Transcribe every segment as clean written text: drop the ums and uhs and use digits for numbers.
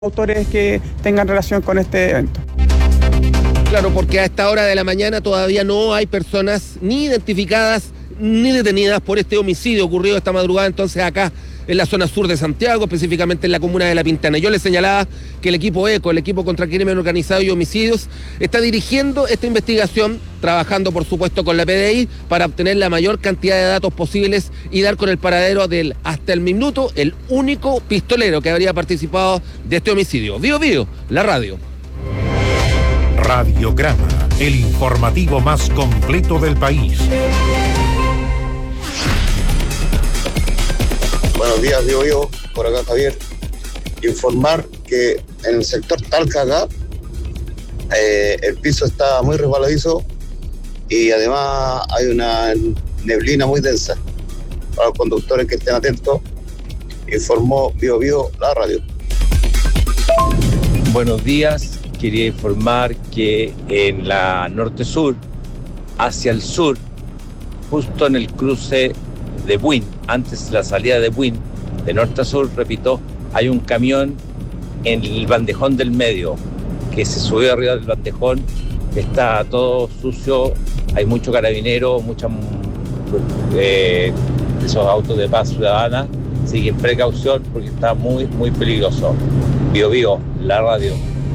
autores que tengan relación con este evento. Claro, porque a esta hora de la mañana todavía no hay personas ni identificadas ni detenidas por este homicidio ocurrido esta madrugada, entonces acá en la zona sur de Santiago, específicamente en la comuna de La Pintana. Yo les señalaba que el equipo ECO, el equipo contra crimen organizado y homicidios, está dirigiendo esta investigación, trabajando por supuesto con la PDI para obtener la mayor cantidad de datos posibles y dar con el paradero del, hasta el minuto, el único pistolero que habría participado de este homicidio. Bío Bío, la radio. Radiograma, el informativo más completo del país. Buenos días, Bío, por acá Javier. Informar que en el sector Talca acá el piso está muy resbaladizo y además hay una neblina muy densa. Para los conductores que estén atentos, informó Bío, la radio. Buenos días, quería informar que en la norte-sur, hacia el sur, justo en el cruce de Buin, antes de la salida de Buin, de norte a sur, repito, hay un camión en el bandejón del medio, que se subió arriba del bandejón, está todo sucio, hay mucho carabinero, esos autos de paz ciudadana, así que precaución porque está muy, muy peligroso. Bío, la radio.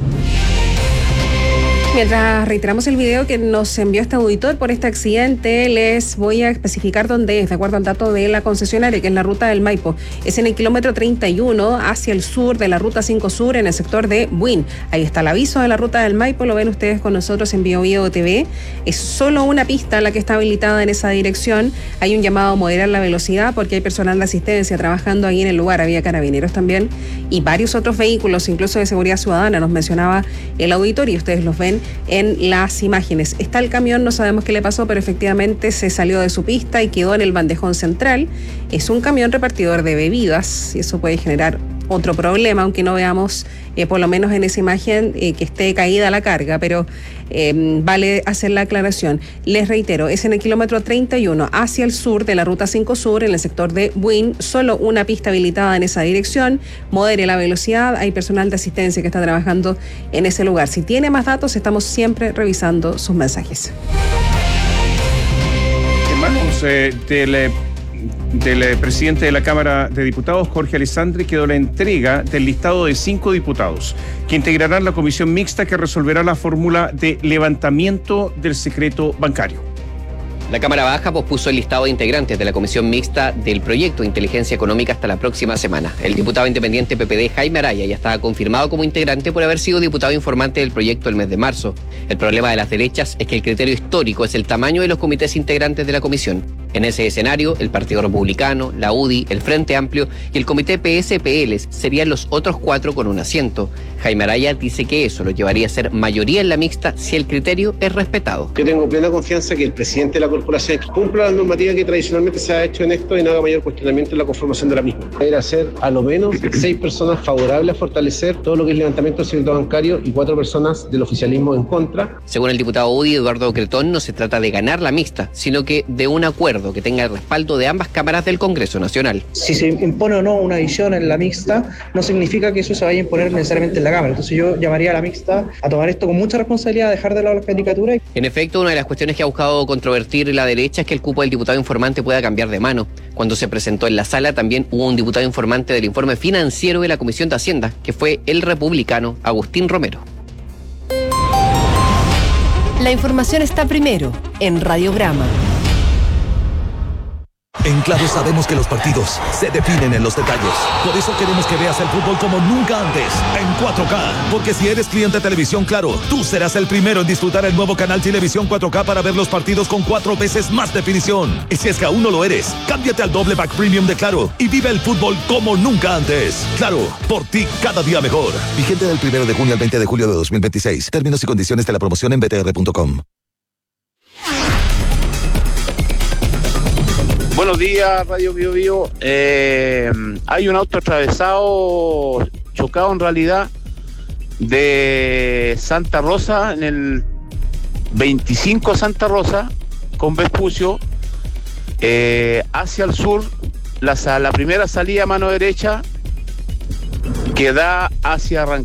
Mientras reiteramos el video que nos envió este auditor por este accidente, les voy a especificar dónde es, de acuerdo al dato de la concesionaria, que es la ruta del Maipo. Es en el kilómetro 31 hacia el sur de la ruta 5 Sur, en el sector de Buin. Ahí está el aviso de la ruta del Maipo, lo ven ustedes con nosotros en Bío TV. Es solo una pista la que está habilitada en esa dirección. Hay un llamado a moderar la velocidad porque hay personal de asistencia trabajando ahí en el lugar. Había carabineros también y varios otros vehículos, incluso de seguridad ciudadana, nos mencionaba el auditor y ustedes los ven en las imágenes. Está el camión, no sabemos qué le pasó, pero efectivamente se salió de su pista y quedó en el bandejón central. Es un camión repartidor de bebidas y eso puede generar otro problema, aunque no veamos, por lo menos en esa imagen, que esté caída la carga, pero vale hacer la aclaración. Les reitero, es en el kilómetro 31 hacia el sur de la ruta 5 Sur, en el sector de Buin, solo una pista habilitada en esa dirección. Modere la velocidad, hay personal de asistencia que está trabajando en ese lugar. Si tiene más datos, estamos siempre revisando sus mensajes. Hermanos, del presidente de la Cámara de Diputados, Jorge Alessandri, quedó la entrega del listado de 5 diputados que integrarán la comisión mixta que resolverá la fórmula de levantamiento del secreto bancario. La Cámara Baja pospuso el listado de integrantes de la comisión mixta del proyecto de inteligencia económica hasta la próxima semana. El diputado independiente PPD, Jaime Araya, ya estaba confirmado como integrante por haber sido diputado informante del proyecto el mes de marzo. El problema de las derechas es que el criterio histórico es el tamaño de los comités integrantes de la comisión. En ese escenario, el Partido Republicano, la UDI, el Frente Amplio y el Comité PS-PL serían los otros 4 con un asiento. Jaime Araya dice que eso lo llevaría a ser mayoría en la mixta si el criterio es respetado. Yo tengo plena confianza que el presidente de la corporación cumpla la normativa que tradicionalmente se ha hecho en esto y no haga mayor cuestionamiento en la conformación de la misma. Era ser a lo menos 6 personas favorables a fortalecer todo lo que es levantamiento del secreto bancario y 4 personas del oficialismo en contra. Según el diputado UDI, Eduardo Cretón, no se trata de ganar la mixta, sino que de un acuerdo que tenga el respaldo de ambas cámaras del Congreso Nacional. Si se impone o no una visión en la mixta, no significa que eso se vaya a imponer necesariamente en la Cámara. Entonces yo llamaría a la mixta a tomar esto con mucha responsabilidad, a dejar de lado las caricaturas. En efecto, una de las cuestiones que ha buscado controvertir la derecha es que el cupo del diputado informante pueda cambiar de mano. Cuando se presentó en la sala también hubo un diputado informante del informe financiero de la Comisión de Hacienda, que fue el republicano Agustín Romero. La información está primero en Radiograma. En Claro sabemos que los partidos se definen en los detalles. Por eso queremos que veas el fútbol como nunca antes, en 4K. Porque si eres cliente de Televisión Claro, tú serás el primero en disfrutar el nuevo canal Televisión 4K para ver los partidos con 4 veces más definición. Y si es que aún no lo eres, cámbiate al doble pack premium de Claro y vive el fútbol como nunca antes. Claro, por ti cada día mejor. Vigente del 1 de junio al 20 de julio de 2026. Términos y condiciones de la promoción en btr.com. Buenos días, Radio Bío. Hay un auto atravesado, chocado en realidad, de Santa Rosa, en el 25 Santa Rosa, con Vespucio, hacia el sur, la primera salida a mano derecha, que da hacia Rancagua.